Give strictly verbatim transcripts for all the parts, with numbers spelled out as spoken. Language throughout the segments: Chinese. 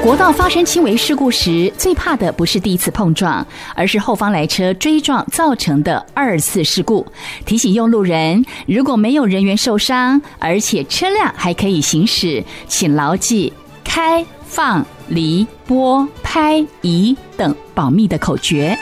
国道发生轻微事故时，最怕的不是第一次碰撞，而是后方来车追撞造成的二次事故。提醒用路人，如果没有人员受伤，而且车辆还可以行驶，请牢记开、放、离、拨、拍、移等保密的口诀。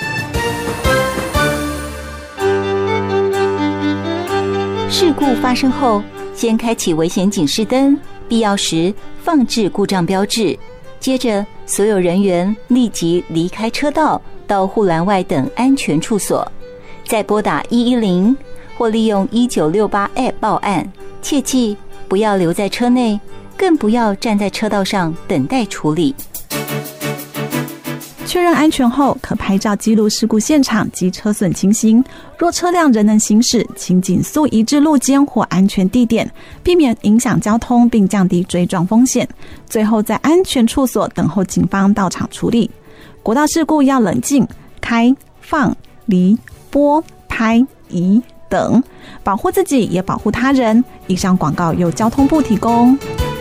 事故发生后，先开启危险警示灯，必要时放置故障标志。接着，所有人员立即离开车道，到护栏外等安全处所，再拨打一一零或利用一九六八 App 报案。切记不要留在车内，更不要站在车道上等待处理。 确认安全后，可拍照记录事故现场及车损情形。若车辆仍能行驶，请紧速移至路肩或安全地点，避免影响交通，并降低追撞风险。最后，在安全处所等候警方到场处理。国道事故要冷静，开、放、离、拨、拍、移等，保护自己也保护他人。以上广告由交通部提供。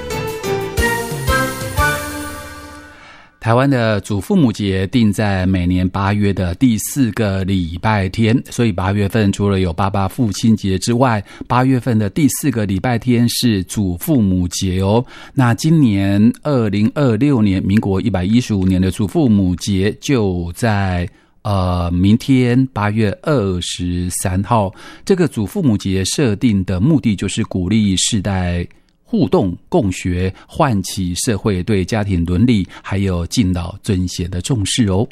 台湾的祖父母节定在每年八月的第四个礼拜天，所以八月份除了有爸爸父亲节之外，八月份的第四个礼拜天是祖父母节哦。那今年二零二六年民国一百一十五年的祖父母节就在呃，明天八月二十三号。这个祖父母节设定的目的就是鼓励世代互动共学，唤起社会对家庭伦理还有敬老尊贤的重视哦。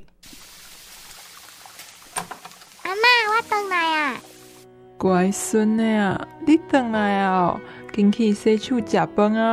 阿嬷，我回来啊！ 乖孙的啊，你回来啊！紧去洗手吃饭啊！